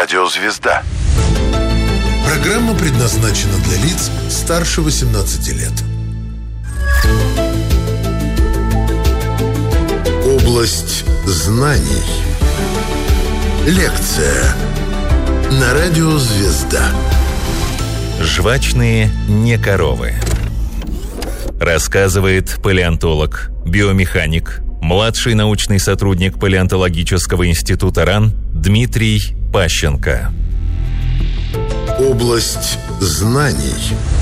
Радио «Звезда». Программа предназначена для лиц старше 18 лет. Область знаний. Лекция на Радио «Звезда». Жвачные не коровы. Рассказывает палеонтолог, биомеханик, младший научный сотрудник Палеонтологического института РАН Дмитрий Пащенко. Область знаний.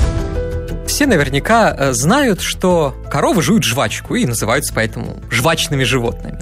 Все наверняка знают, что коровы жуют жвачку и называются поэтому жвачными животными.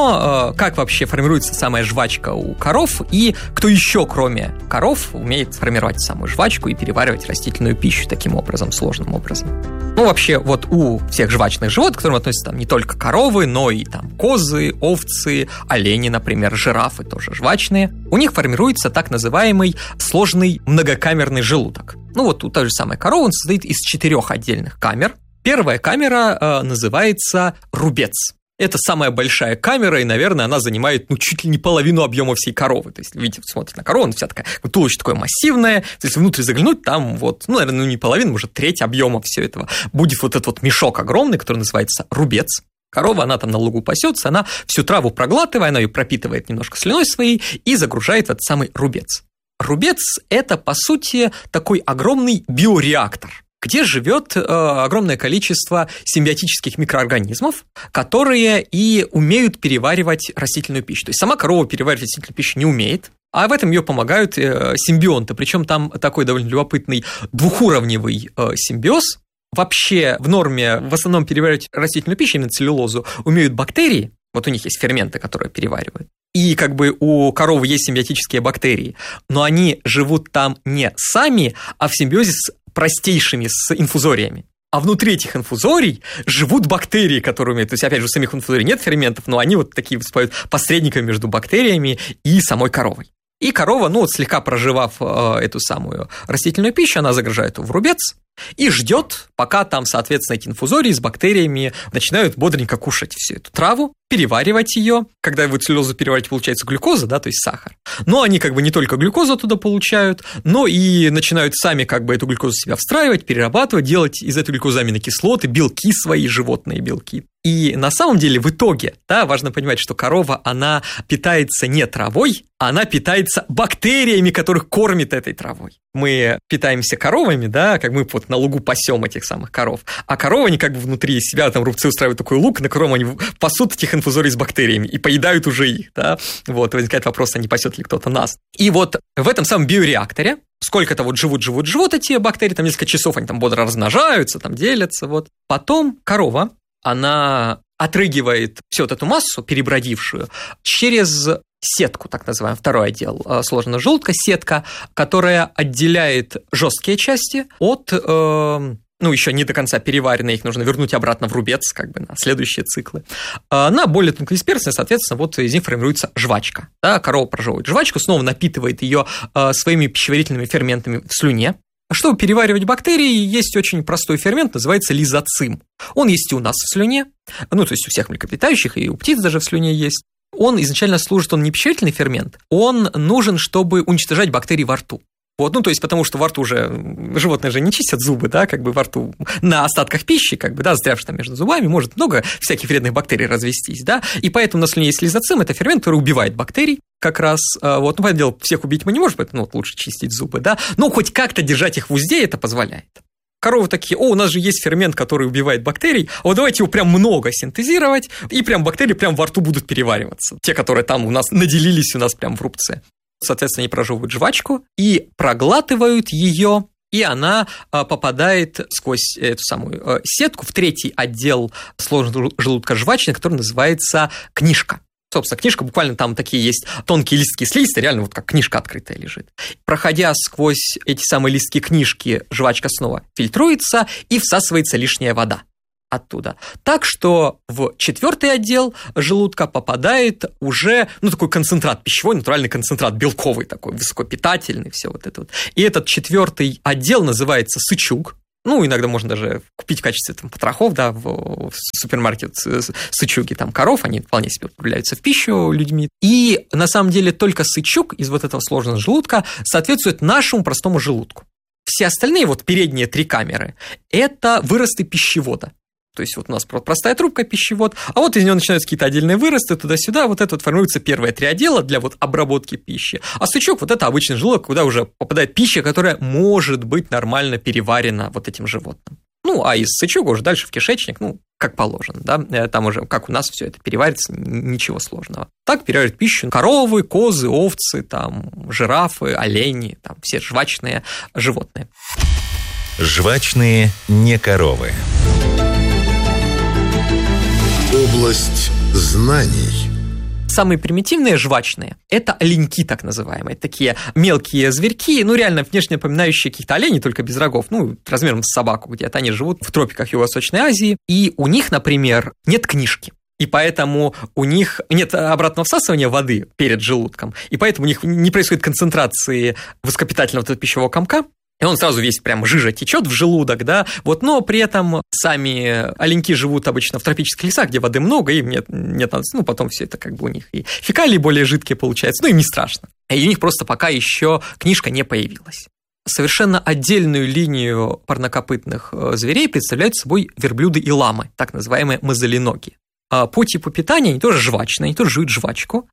Но как вообще формируется самая жвачка у коров, и кто еще, кроме коров, умеет формировать самую жвачку и переваривать растительную пищу таким образом, сложным образом? Ну, вообще, вот у всех жвачных животных, к которым относятся там не только коровы, но и там козы, овцы, олени, например, жирафы тоже жвачные, у них формируется так называемый сложный многокамерный желудок. Ну, вот у той же самой коровы он состоит из 4 отдельных камер. Первая камера называется рубец. Это самая большая камера, и, наверное, она занимает, чуть ли не половину объема всей коровы. То есть, видите, смотрите на корову, она вся такая, туловище такое массивное. То есть, внутрь заглянуть, там вот, наверное, не половина, может, треть объема всего этого. Будет вот этот вот мешок огромный, который называется рубец. Корова, она там на лугу пасется, она всю траву проглатывая, она ее пропитывает немножко слюной своей и загружает в этот самый рубец. Рубец – это, по сути, такой огромный биореактор, где живет огромное количество симбиотических микроорганизмов, которые и умеют переваривать растительную пищу. То есть сама корова переваривать растительную пищу не умеет, а в этом ее помогают симбионты. Причем там такой довольно любопытный двухуровневый симбиоз. Вообще в норме в основном переваривать растительную пищу, именно целлюлозу, умеют бактерии. Вот у них есть ферменты, которые переваривают. И как бы у коровы есть симбиотические бактерии, но они живут там не сами, а в симбиозе с простейшими, с инфузориями. А внутри этих инфузорий живут бактерии, которые умеют... То есть, опять же, у самих инфузорий нет ферментов, но они вот такие выступают посредниками между бактериями и самой коровой. И корова, слегка проживав эту самую растительную пищу, она загружает ее в рубец и ждет, пока там, соответственно, эти инфузории с бактериями начинают бодренько кушать всю эту траву, переваривать ее. Когда вы целлюлозу перевариваете, получается глюкоза, да, то есть сахар. Но они как бы не только глюкозу оттуда получают, но и начинают сами как бы эту глюкозу в себя встраивать, перерабатывать, делать из этой глюкозы аминокислоты, белки свои, животные белки. И на самом деле в итоге, да, важно понимать, что корова, она питается не травой, она питается бактериями, которых кормит этой травой. Мы питаемся коровами, да, как мы вот на лугу пасем этих самых коров, а коровы, они как бы внутри себя там рубцы устраивают такой луг, на котором они пасут этих инфузорий с бактериями и поедают уже их, да, вот, возникает вопрос, а не пасет ли кто-то нас. И вот в этом самом биореакторе сколько-то вот живут эти бактерии, там несколько часов они там бодро размножаются, там делятся, вот. Потом корова, она отрыгивает всю вот эту массу, перебродившую, через сетку, так называемый, второй отдел сложного желудка, сетка, которая отделяет жесткие части от, еще не до конца переваренные, их нужно вернуть обратно в рубец, как бы на следующие циклы. На более тонкодисперсные, соответственно, вот из них формируется жвачка. Да, корова прожевывает жвачку, снова напитывает ее своими пищеварительными ферментами в слюне. Чтобы переваривать бактерии, есть очень простой фермент, называется лизоцим. Он есть и у нас в слюне, то есть у всех млекопитающих, и у птиц даже в слюне есть. Он изначально служит, он не пищеварительный фермент, он нужен, чтобы уничтожать бактерии во рту. Вот, то есть потому что во рту уже животные же не чистят зубы, да, как бы во рту на остатках пищи, как бы, да, застрявшись там между зубами, может много всяких вредных бактерий развестись, да, и поэтому на слюне есть лизоцим, это фермент, который убивает бактерий, как раз, вот, понятное дело, всех убить мы не можем, поэтому лучше чистить зубы, да, но хоть как-то держать их в узде это позволяет. Коровы такие, у нас же есть фермент, который убивает бактерий, а вот давайте его прям много синтезировать, и прям бактерии прям во рту будут перевариваться, те, которые там у нас наделились у нас прям в рубце. Соответственно, они прожевывают жвачку и проглатывают ее, и она попадает сквозь эту самую сетку в третий отдел сложного желудка жвачный, который называется книжка. Собственно, книжка, буквально там такие есть тонкие листки слизистой, реально вот как книжка открытая лежит. Проходя сквозь эти самые листки книжки, жвачка снова фильтруется и всасывается лишняя вода оттуда. Так что в четвертый отдел желудка попадает уже, такой концентрат пищевой, натуральный концентрат, белковый такой, высокопитательный, все вот это вот. И этот четвертый отдел называется сычуг. иногда можно даже купить в качестве потрохов, да, в супермаркет сычуги, там, коров, они вполне себе употребляются в пищу людьми. И, на самом деле, только сычуг из вот этого сложного желудка соответствует нашему простому желудку. Все остальные, передние 3 камеры, это выросты пищевода. То есть у нас простая трубка, пищевод, а из него начинаются какие-то отдельные выросты туда-сюда, это формируются первые 3 отдела для обработки пищи. А сычуг это обычный желудок, куда уже попадает пища, которая может быть нормально переварена этим животным. А из сычуга уже дальше в кишечник, как положено, да, там уже, как у нас все это переварится, ничего сложного. Так переваривают пищу коровы, козы, овцы, там, жирафы, олени, там, все жвачные животные. Жвачные не коровы. Область знаний. Самые примитивные жвачные – это оленьки, так называемые, такие мелкие зверьки, реально внешне напоминающие каких-то оленей, только без рогов, размером с собаку где-то. Они живут в тропиках Юго-Восточной Азии, и у них, например, нет книжки. И поэтому у них нет обратного всасывания воды перед желудком, и поэтому у них не происходит концентрации высокопитательного пищевого комка, и он сразу весь прям жижа течет в желудок, да, но при этом сами оленьки живут обычно в тропических лесах, где воды много, им нет, потом все это у них и фекалии более жидкие получаются, им не страшно. И у них просто пока еще книжка не появилась. Совершенно отдельную линию парнокопытных зверей представляют собой верблюды и ламы, так называемые мозоленогие. По типу питания они тоже жвачные, они тоже жуют жвачку,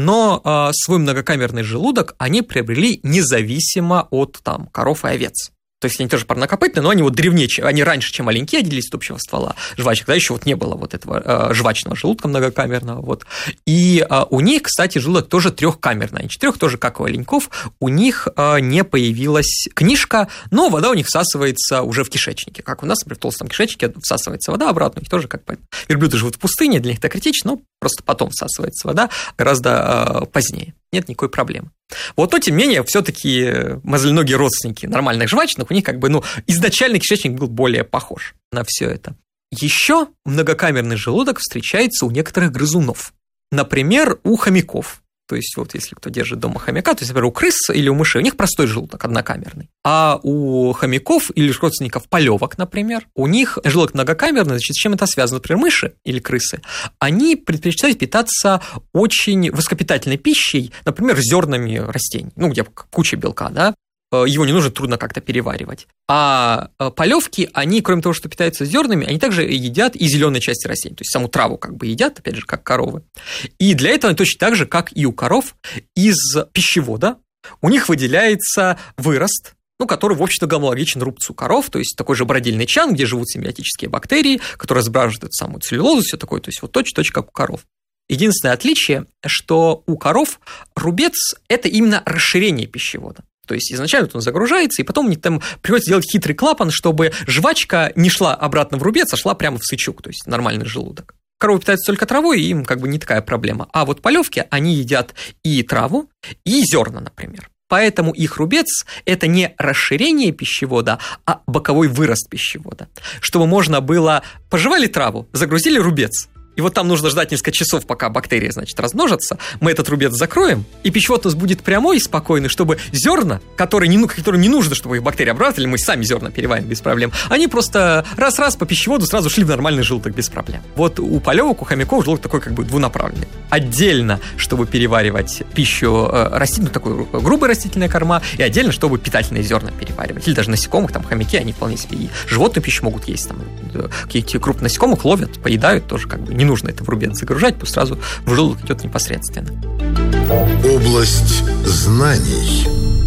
но свой многокамерный желудок они приобрели независимо от коров и овец. То есть они тоже парнокопытные, но они древнее, они раньше, чем оленьки отделились от общего ствола жвачек, когда еще не было этого жвачного желудка многокамерного. И у них, кстати, желудок тоже 3-камерный, 4 тоже, как у оленьков, у них не появилась книжка, но вода у них всасывается уже в кишечнике, как у нас, например, в толстом кишечнике всасывается вода обратно, у них тоже верблюды живут в пустыне, для них это критично, но просто потом всасывается вода гораздо позднее. Нет никакой проблемы. Но тем не менее, все-таки мозоленогие родственники нормальных жвачных, у них изначально кишечник был более похож на все это. Еще многокамерный желудок встречается у некоторых грызунов. Например, у хомяков. То есть если кто держит дома хомяка, то есть, например, у крыс или у мышей, у них простой желудок, однокамерный. А у хомяков или родственников полевок, например, у них желудок многокамерный, значит, с чем это связано? Например, мыши или крысы, они предпочитают питаться очень высокопитательной пищей, например, зернами растений, где куча белка, да, его не нужно трудно как-то переваривать. А полевки, они, кроме того, что питаются зернами, они также едят и зеленые части растений, то есть саму траву едят, опять же, как коровы. И для этого точно так же, как и у коров, из пищевода у них выделяется вырост, который, в общем-то, гомологичен рубцу коров, то есть такой же бродильный чан, где живут симбиотические бактерии, которые разбраживают саму целлюлозу, все такое, то есть точь-в-точь, как у коров. Единственное отличие, что у коров рубец – это именно расширение пищевода. То есть изначально он загружается, и потом мне там приходится делать хитрый клапан, чтобы жвачка не шла обратно в рубец, а шла прямо в сычуг, то есть нормальный желудок. Коровы питаются только травой, и им не такая проблема. А полевки, они едят и траву, и зерна, например. Поэтому их рубец – это не расширение пищевода, а боковой вырост пищевода. Чтобы можно было, пожевали траву, загрузили рубец. И там нужно ждать несколько часов, пока бактерии, размножатся. Мы этот рубец закроем, и пищевод у нас будет прямой и спокойный, чтобы зерна, которым не нужно, чтобы их бактерии обрабатывали, мы сами зерна перевариваем без проблем, они просто раз-раз по пищеводу сразу шли в нормальный желудок без проблем. У полевок, у хомяков желудок такой двунаправленный. Отдельно, чтобы переваривать пищу растительную, такой грубая растительная корма, и отдельно, чтобы питательные зерна переваривать. Или даже насекомых, хомяки, они вполне себе и животную пищу могут есть, какие-то крупные насекомых ловят, поедают тоже, не нужно это в рубец загружать, пусть сразу в желудок идет непосредственно. Область знаний.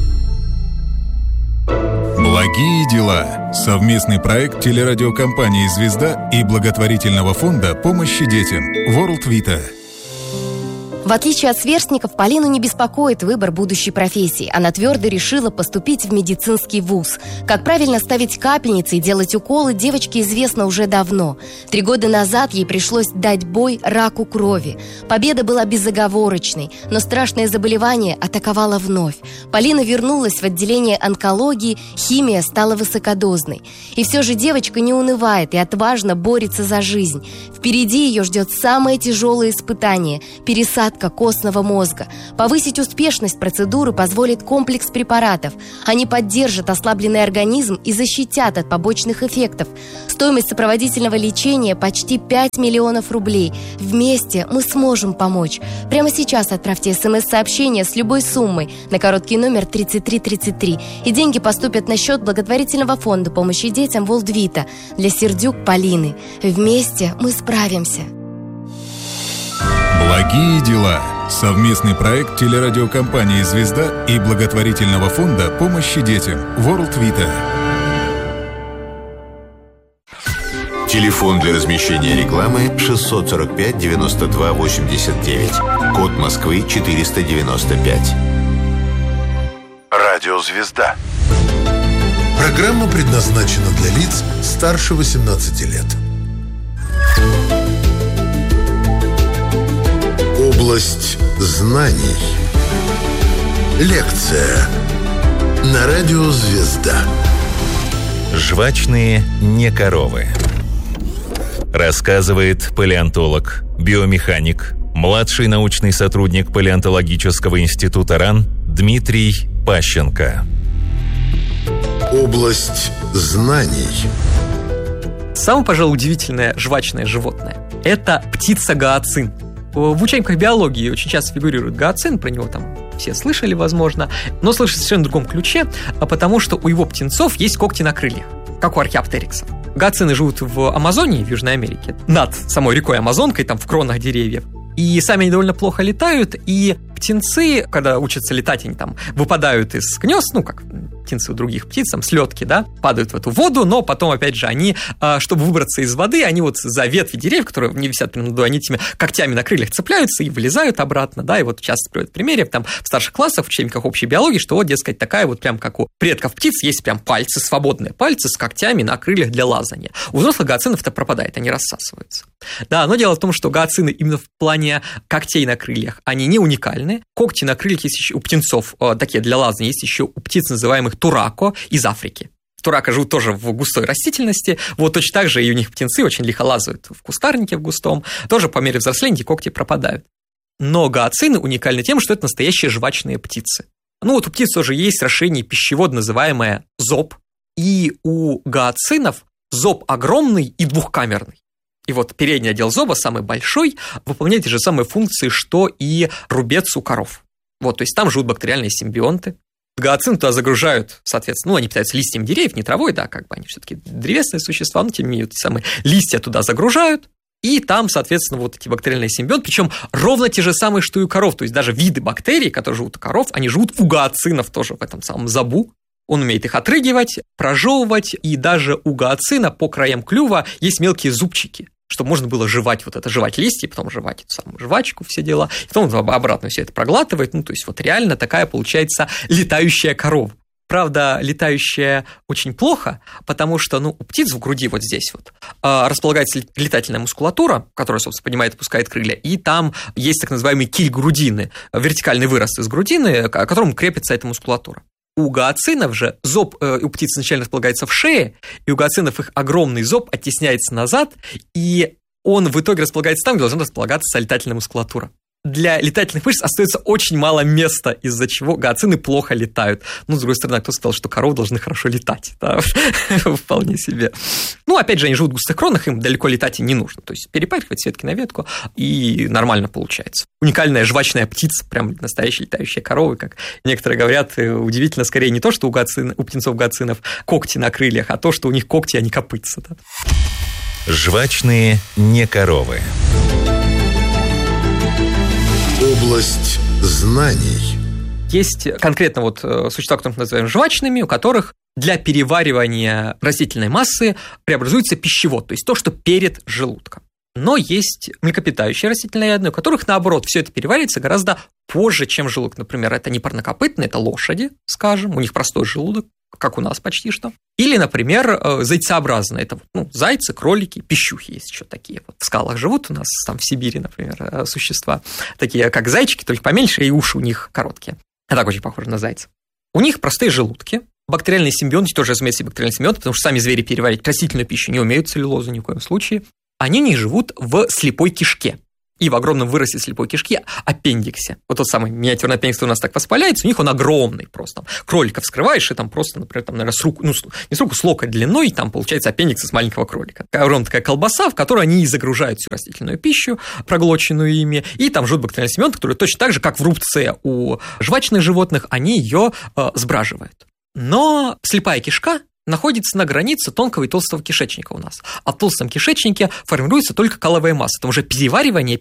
Благие дела. Совместный проект телерадиокомпании «Звезда» и благотворительного фонда помощи детям World Vita. В отличие от сверстников, Полину не беспокоит выбор будущей профессии. Она твердо решила поступить в медицинский вуз. Как правильно ставить капельницы и делать уколы, девочке известно уже давно. 3 года назад ей пришлось дать бой раку крови. Победа была безоговорочной, но страшное заболевание атаковало вновь. Полина вернулась в отделение онкологии, химия стала высокодозной. И все же девочка не унывает и отважно борется за жизнь. Впереди ее ждет самое тяжелое испытание – пересадка имплантат костного мозга. Повысить успешность процедуры позволит комплекс препаратов. Они поддержат ослабленный организм и защитят от побочных эффектов. Стоимость сопроводительного лечения почти 5 миллионов рублей. Вместе мы сможем помочь. Прямо сейчас отправьте СМС-сообщение с любой суммой на короткий номер 3333, и деньги поступят на счет благотворительного фонда помощи детям World Vita для Сердюк Полины. Вместе мы справимся. Благие дела. Совместный проект телерадиокомпании «Звезда» и благотворительного фонда помощи детям World Vita. Телефон для размещения рекламы 645 92 89. Код Москвы 495. Радио «Звезда». Программа предназначена для лиц старше 18 лет. Область знаний. Лекция на радио «Звезда». Жвачные не коровы. Рассказывает палеонтолог, биомеханик, младший научный сотрудник Палеонтологического института РАН Дмитрий Пащенко. Область знаний. Самое, пожалуй, удивительное жвачное животное – это птица-гоацин. В учебниках биологии очень часто фигурирует гоацин, про него там все слышали, возможно, но слышали в совершенно другом ключе, потому что у его птенцов есть когти на крыльях, как у археоптериксов. Гоацины живут в Амазонии, в Южной Америке, над самой рекой Амазонкой, там в кронах деревьев. И сами они довольно плохо летают, и птенцы, когда учатся летать, они там выпадают из гнезд, ну, как птенцы у других птиц, там, с лётки, да, падают в эту воду, но потом, опять же, они, чтобы выбраться из воды, они вот за ветви деревьев, которые не висят прямо над водой, они этими когтями на крыльях цепляются и вылезают обратно, да, и вот часто приводят примеры, там, в старших классах, в учебниках общей биологии, что вот, дескать, такая вот прям, как у предков птиц, есть прям пальцы, свободные пальцы с когтями на крыльях для лазания. У взрослых гоацинов это пропадает, они рассасываются. Да, но дело в том, что гоацины именно в плане когтей на крыльях, они не уникальны. Когти на крыльях есть еще у птенцов, такие для лазания, есть еще у птиц, называемых турако, из Африки. Турако живут тоже в густой растительности, вот точно так же и у них птенцы очень лихо лазают в кустарнике в густом, тоже по мере взросления когти пропадают. Но гоацины уникальны тем, что это настоящие жвачные птицы. Ну вот у птиц тоже есть растение пищевод, называемое зоб, и у гоацинов зоб огромный и двухкамерный. И вот передний отдел зоба, самый большой, выполняет те же самые функции, что и рубец у коров. Вот, то есть там живут бактериальные симбионты. Гоацин туда загружают, соответственно, они питаются листьями деревьев, не травой, да, как бы они все-таки древесные существа, но тем не менее, эти самые листья туда загружают, и там, соответственно, вот эти бактериальные симбионты, причем ровно те же самые, что и у коров, то есть даже виды бактерий, которые живут у коров, они живут у гоацинов тоже в этом самом зобу. Он умеет их отрыгивать, прожевывать, и даже у гоацина по краям клюва есть мелкие зубчики, чтобы можно было жевать вот это, жевать листья, потом жевать эту самую жвачку, все дела, и потом он обратно все это проглатывает, ну, то есть вот реально такая получается летающая корова. Правда, летающая очень плохо, потому что, ну, у птиц в груди вот здесь вот располагается летательная мускулатура, которая, собственно, поднимает и опускает крылья, и там есть так называемый киль грудины, вертикальный вырост из грудины, к которому крепится эта мускулатура. У гоацинов же зоб у птиц изначально располагается в шее, и у гоацинов их огромный зоб оттесняется назад, и он в итоге располагается там, где должна располагаться летательная мускулатура. Для летательных мышц остается очень мало места, из-за чего гоацины плохо летают. Ну, с другой стороны, кто сказал, что коровы должны хорошо летать? Да? Вполне себе. Ну, опять же, они живут в густых кронах, им далеко летать и не нужно. То есть перепархивать с ветки на ветку, и нормально получается. Уникальная жвачная птица, прям настоящие летающие коровы, как некоторые говорят. Удивительно скорее не то, что у птенцов гоацинов когти на крыльях, а то, что у них когти, а не копытца. Да? Жвачные не коровы. Область знаний. Есть конкретно вот существа, которые мы называем жвачными, у которых для переваривания растительной массы преобразуется пищевод, то есть то, что перед желудком. Но есть млекопитающие растительноядные, у которых, наоборот, все это переваривается гораздо позже, чем желудок. Например, это не парнокопытные, это лошади, скажем, у них простой желудок, как у нас почти что. Или, например, зайцеобразные, это зайцы, кролики, пищухи есть еще такие. Вот в скалах живут у нас, там в Сибири, например, существа, такие как зайчики, только поменьше, и уши у них короткие. А так очень похоже на зайца. У них простые желудки, бактериальные симбионты, тоже разумеется, бактериальные симбионты, потому что сами звери переваривать растительную пищу не умеют, целлюлозу ни в коем случае. Они не живут в слепой кишке. и в огромном выросе слепой кишки аппендиксе. Вот тот самый миниатюрный аппендикс, который у нас так воспаляется, у них он огромный просто. Кролика вскрываешь, и там просто, например, наверное, с руку, не с руку, с локоть длиной, там получается аппендикс из маленького кролика. Огромная такая колбаса, в которую они и загружают всю растительную пищу, проглоченную ими, и там живут бактериальные семена, которые точно так же, как в рубце у жвачных животных, они ее сбраживают. Но слепая кишка находится на границе тонкого и толстого кишечника у нас. А в толстом кишечнике формируется только каловая масса. Это уже переваривание